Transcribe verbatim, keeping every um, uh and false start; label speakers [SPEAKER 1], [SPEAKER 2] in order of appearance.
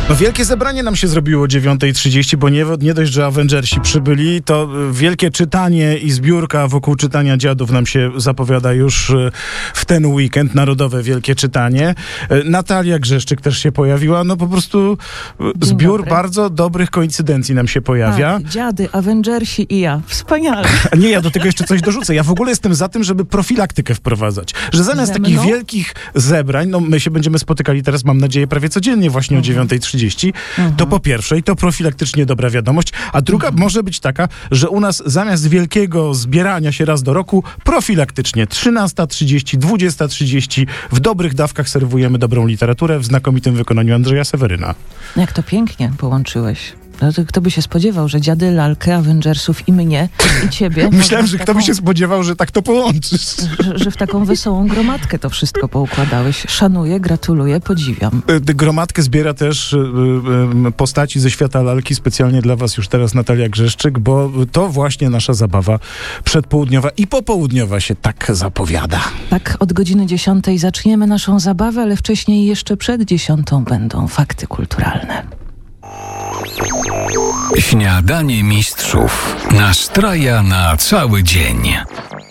[SPEAKER 1] No wielkie zebranie nam się zrobiło o dziewiątej trzydzieści, bo nie, nie dość, że Avengersi przybyli, to wielkie czytanie i zbiórka wokół czytania dziadów nam się zapowiada już w ten weekend, narodowe wielkie czytanie. Natalia Grzeszczyk też się pojawiła, no po prostu
[SPEAKER 2] Dzień
[SPEAKER 1] zbiór
[SPEAKER 2] dobry.
[SPEAKER 1] bardzo dobrych koincydencji nam się pojawia.
[SPEAKER 2] Tak, dziady, Avengersi i ja. Wspaniale.
[SPEAKER 1] Nie, ja do tego jeszcze coś dorzucę. Ja w ogóle jestem za tym, żeby profilaktykę wprowadzać. Że zamiast
[SPEAKER 2] Ze
[SPEAKER 1] takich
[SPEAKER 2] mną?
[SPEAKER 1] wielkich zebrań, no my się będziemy spotykali teraz, mam nadzieję, prawie codziennie właśnie
[SPEAKER 2] Mhm.
[SPEAKER 1] o dziewiątej trzydzieści, to po pierwsze, i to profilaktycznie dobra wiadomość, a druga
[SPEAKER 2] Mhm.
[SPEAKER 1] może być taka, że u nas zamiast wielkiego zbierania się raz do roku, profilaktycznie trzynasta trzydzieści, dwudziesta trzydzieści w dobrych dawkach serwujemy dobrą literaturę w znakomitym wykonaniu Andrzeja Seweryna.
[SPEAKER 2] Jak to pięknie połączyłeś. No to kto by się spodziewał, że dziady, lalkę, Avengersów i mnie, i ciebie...
[SPEAKER 1] Myślałem,
[SPEAKER 2] można
[SPEAKER 1] że
[SPEAKER 2] w
[SPEAKER 1] kto by
[SPEAKER 2] taką-
[SPEAKER 1] się spodziewał, że tak to połączysz.
[SPEAKER 2] Że, że w taką wesołą gromadkę to wszystko poukładałeś. Szanuję, gratuluję, podziwiam.
[SPEAKER 1] Y, Gromadkę zbiera też y, y, postaci ze świata lalki specjalnie dla was już teraz Natalia Grzeszczyk, bo to właśnie nasza zabawa przedpołudniowa i popołudniowa się tak zapowiada.
[SPEAKER 2] Tak, od godziny dziesiątej zaczniemy naszą zabawę, ale wcześniej jeszcze przed dziesiątą będą fakty kulturalne.
[SPEAKER 3] Śniadanie mistrzów nastraja na cały dzień.